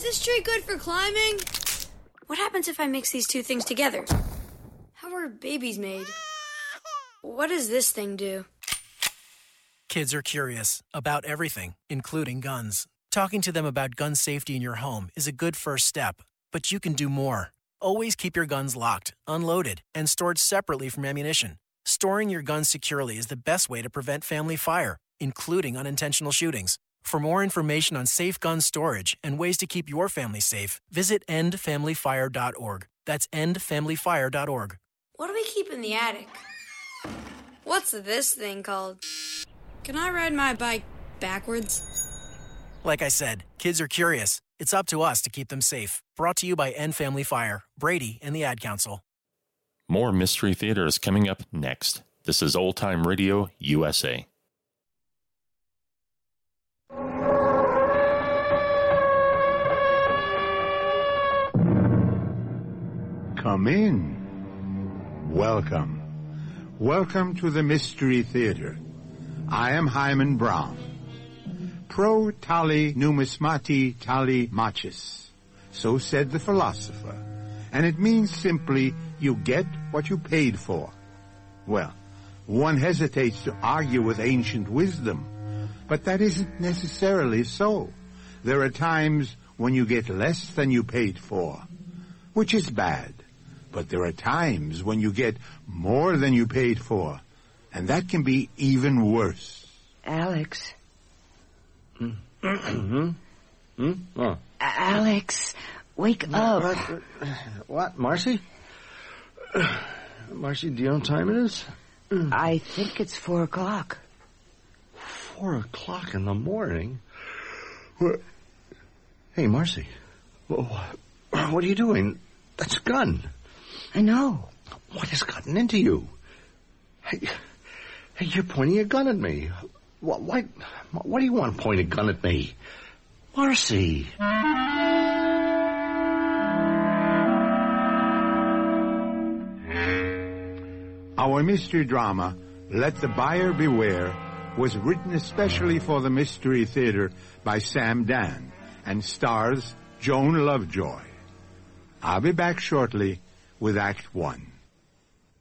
Is this tree good for climbing? What happens if I mix these two things together? How are babies made? What does this thing do? Kids are curious about everything, including guns. Talking to them about gun safety in your home is a good first step, but you can do more. Always keep your guns locked, unloaded, and stored separately from ammunition. Storing your guns securely is the best way to prevent family fire, including unintentional shootings. For more information on safe gun storage and ways to keep your family safe, visit endfamilyfire.org. That's endfamilyfire.org. What do we keep in the attic? What's this thing called? Can I ride my bike backwards? Like I said, kids are curious. It's up to us to keep them safe. Brought to you by End Family Fire, Brady, and the Ad Council. More Mystery Theater is coming up next. This is Old Time Radio USA. Come in. Welcome. Welcome to the Mystery Theater. I am Hyman Brown. Pro tali numismati tali machis. So said the philosopher. And it means simply, you get what you paid for. Well, one hesitates to argue with ancient wisdom, but that isn't necessarily so. There are times when you get less than you paid for, which is bad. But there are times when you get more than you paid for, and that can be even worse. Alex. Oh. Alex, wake up. What, Marcy? Marcy, do you know what time it is? I think it's 4 o'clock. 4 o'clock in the morning? What? Hey, Marcy. What are you doing? That's a gun. I know. What has gotten into you? Hey, you're pointing a gun at me. Why do you want to point a gun at me? Marcy. Our mystery drama, Let the Buyer Beware, was written especially for the Mystery Theater by Sam Dan and stars Joan Lovejoy. I'll be back shortly with Act 1.